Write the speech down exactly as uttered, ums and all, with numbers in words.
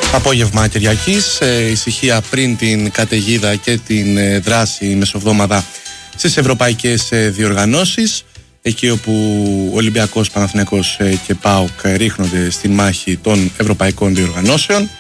Απόγευμα Κυριακής, ε, ησυχία πριν την καταιγίδα και την ε, δράση μεσοβδόμαδα στις ευρωπαϊκές ε, διοργανώσεις, εκεί όπου Ολυμπιακός, Παναθηναϊκός ε, και ΠΑΟΚ ρίχνονται στην μάχη των ευρωπαϊκών διοργανώσεων.